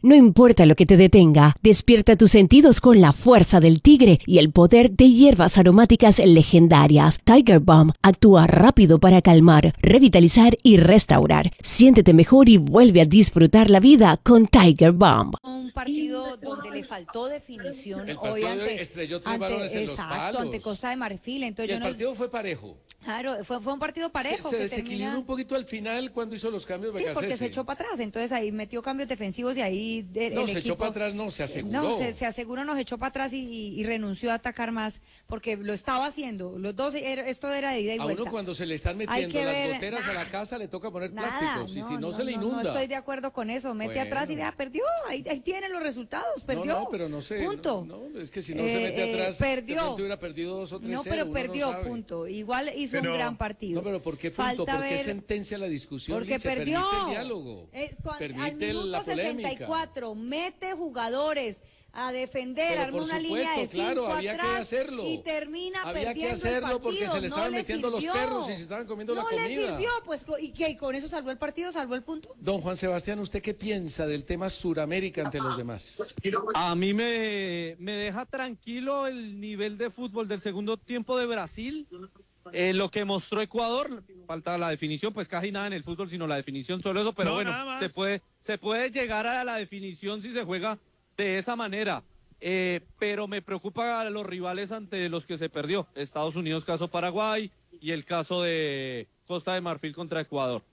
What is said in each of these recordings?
No importa lo que te detenga, despierta tus sentidos con la fuerza del tigre y el poder de hierbas aromáticas legendarias. Tiger Balm actúa rápido para calmar, revitalizar y restaurar. Siéntete mejor y vuelve a disfrutar la vida con Tiger Balm. Un partido donde le faltó definición El hoy partido estrelló tres balones en los palos. ante Costa de Marfil. Entonces Y el partido fue parejo. Claro, fue un partido parejo. Se desequilibró un poquito al final cuando hizo los cambios. Sí, porque se echó para atrás. Entonces ahí metió cambios defensivos y ahí no, se echó para atrás, no, se aseguró. No, se aseguró, nos echó para atrás y renunció a atacar más, porque lo estaba haciendo. Los dos, esto era de ida y vuelta. A uno cuando se le están metiendo las goteras a la casa le toca poner plásticos, y si no se le inunda. No estoy de acuerdo con eso, mete atrás y vea, perdió, ahí tienen los resultados, perdió. No, pero no sé. Punto. No, es que si no se mete atrás, perdió. de pronto hubiera perdido 2 o 3-0. No, pero perdió, punto. Igual hizo un gran partido. No, pero ¿por qué punto? ¿Por qué sentencia la discusión? Porque perdió. Permite el diálogo, permite al minuto la polémica. 64 mete jugadores a defender, arma una línea de 5 había atrás que hacerlo. Y termina había perdiendo que hacerlo el partido. porque se le estaban metiendo los perros y se estaban comiendo la comida. No le sirvió, pues, ¿y qué? ¿Con eso salvó el partido, salvó el punto? Don Juan Sebastián, ¿usted qué piensa del tema Suramérica ante los demás? A mí me deja tranquilo el nivel de fútbol del segundo tiempo de Brasil. Lo que mostró Ecuador, falta la definición, pues casi nada en el fútbol, sino la definición, solo eso, pero bueno, se puede llegar a la definición si se juega de esa manera, pero me preocupa los rivales ante los que se perdió, Estados Unidos caso Paraguay y el caso de Costa de Marfil contra Ecuador.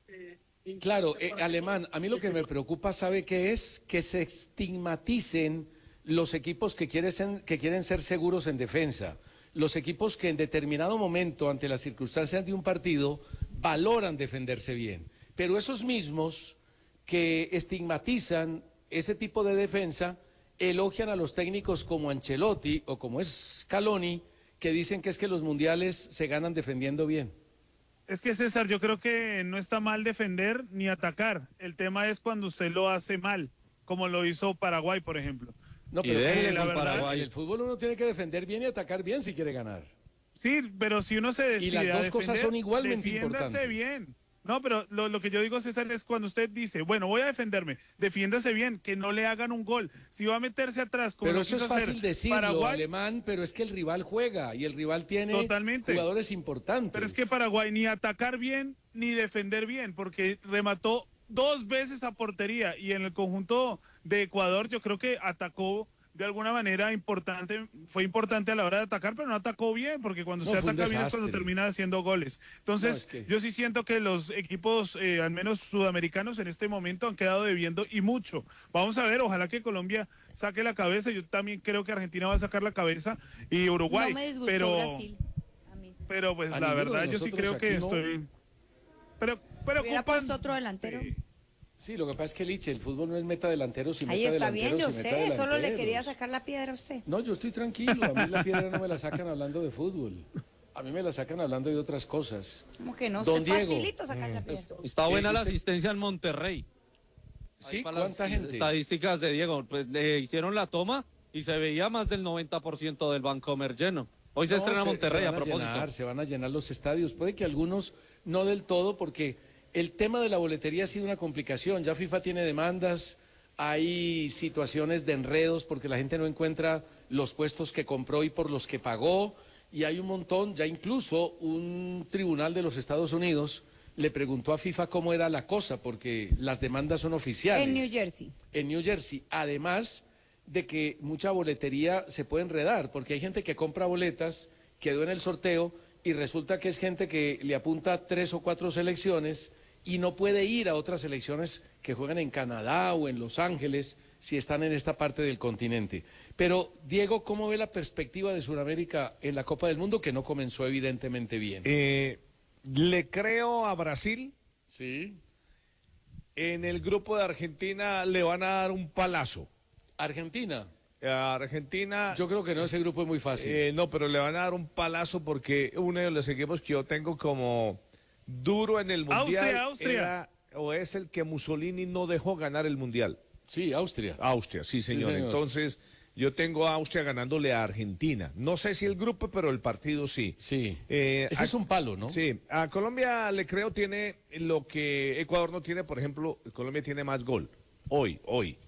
Claro, Alemán, a mí lo que me preocupa, ¿sabe qué es? Que se estigmaticen los equipos que quieren ser seguros en defensa. Los equipos que en determinado momento, ante las circunstancias de un partido, valoran defenderse bien. Pero esos mismos que estigmatizan ese tipo de defensa, elogian a los técnicos como Ancelotti o como es Scaloni, que dicen que es que los mundiales se ganan defendiendo bien. Es que, César, yo creo que no está mal defender ni atacar. El tema es cuando usted lo hace mal, como lo hizo Paraguay, por ejemplo. No, pero la verdad, el fútbol uno tiene que defender bien y atacar bien si quiere ganar. Sí, pero si uno se decide y las dos defender, cosas son igualmente importantes. Bien. No, pero lo que yo digo, César, es cuando usted dice, bueno, voy a defenderme, defiéndase bien, que no le hagan un gol. Si va a meterse atrás, como pero eso es fácil decirlo, Paraguay, Alemán, pero es que el rival juega y el rival tiene jugadores importantes. Pero es que Paraguay ni atacar bien ni defender bien, porque remató 2 veces a portería y en el conjunto de Ecuador yo creo que atacó de alguna manera importante, fue importante a la hora de atacar, pero no atacó bien, porque cuando usted ataca bien es cuando termina haciendo goles. Entonces, yo sí siento que los equipos, al menos sudamericanos en este momento, han quedado debiendo y mucho. Vamos a ver, ojalá que Colombia saque la cabeza, yo también creo que Argentina va a sacar la cabeza y Uruguay. No me disgustó Brasil, a mí. Pero pues la verdad yo sí creo que estoy... Pero ¿hubiera puesto otro delantero? Sí, lo que pasa es que, Liche, el fútbol no es meta delanteros y meta delanteros. Ahí está bien, yo sé, solo le quería sacar la piedra a usted. No, yo estoy tranquilo, a mí la piedra no me la sacan hablando de fútbol. A mí me la sacan hablando de otras cosas. ¿Cómo que no? Don Diego. Facilito sacar la piedra. Está buena la asistencia en Monterrey. Sí, ¿cuánta gente? Estadísticas de Diego, pues le hicieron la toma y se veía más del 90% del Vancomer lleno. Hoy se estrena Monterrey a propósito. Se van a llenar los estadios, puede que algunos no del todo, porque el tema de la boletería ha sido una complicación. Ya FIFA tiene demandas, hay situaciones de enredos porque la gente no encuentra los puestos que compró y por los que pagó, y hay un montón, ya incluso un tribunal de los Estados Unidos le preguntó a FIFA cómo era la cosa, porque las demandas son oficiales. En New Jersey. En New Jersey, además de que mucha boletería se puede enredar, porque hay gente que compra boletas, quedó en el sorteo, y resulta que es gente que le apunta 3 o 4 selecciones y no puede ir a otras selecciones que juegan en Canadá o en Los Ángeles si están en esta parte del continente. Pero, Diego, ¿cómo ve la perspectiva de Sudamérica en la Copa del Mundo, que no comenzó evidentemente bien? Le creo a Brasil. Sí. En el grupo de Argentina le van a dar un palazo. ¿Argentina? Argentina. Yo creo que no, ese grupo es muy fácil. No, pero le van a dar un palazo porque uno de los equipos que yo tengo como duro en el Mundial Austria. o es el que Mussolini no dejó ganar el Mundial. Sí, Austria. Austria, sí señor. Sí, señor. Entonces, yo tengo a Austria ganándole a Argentina. No sé si el grupo, pero el partido sí. Sí. Ese es un palo, ¿no? Sí. A Colombia, le creo, tiene lo que Ecuador no tiene. Por ejemplo, Colombia tiene más gol. Hoy.